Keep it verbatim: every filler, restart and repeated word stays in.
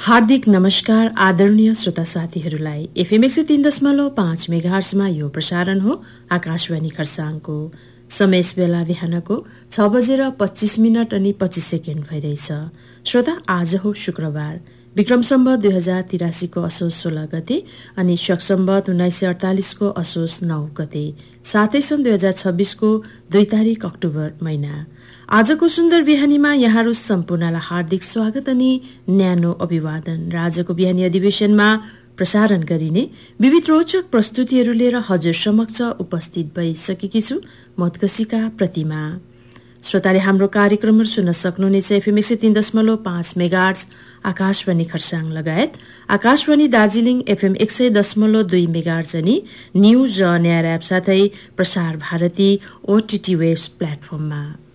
हार्दिक नमस्कार आदरणीय श्रोता साथीहरूलाई। एफएम एक सय तीन दशमलव पाँच मेगाहर्जमा यो प्रसारण हो आकाशवाणी खरसाङको। समय बेला बिहानको छ बजेर पच्चिस मिनट अनि पच्चिस सेकेन्ड भइरहेछ। श्रोता, आज हो शुक्रबार, विक्रम सम्वत दुई हजार तिरासीको असोज सोह्र गते अनि शक सम्वत उन्नाइस सय अडतालिसको असोज नौ गते, साथै सन् दुई हजार छब्बिसको दुई तारिक अक्टोबर महिना। आजको सुन्दर बिहानीमा यहाँहरू सम्पूर्णलाई हार्दिक स्वागत अनि न्यानो अभिवादन। र आजको बिहानी अधिवेशनमा प्रसारण गरिने विविध रोचक प्रस्तुतिहरू लिएर हजुर समक्ष उपस्थित भइसकेकी छु मधुकसिका प्रतिमा। श्रोताले हाम्रो कार्यक्रमहरू सुन्न सक्नुहुनेछ एफएम एक सय तीन दशमलव पाँच मेगाहर्ज आकाशवाणी खरसाङ लगायत आकाशवाणी दार्जिलिङ एफएम एक सय दशमलव दुई मेगाहर्ज अनि न्युज र न्यार एप साथै प्रसार भारती ओटिटी वेब प्लेटफर्ममा।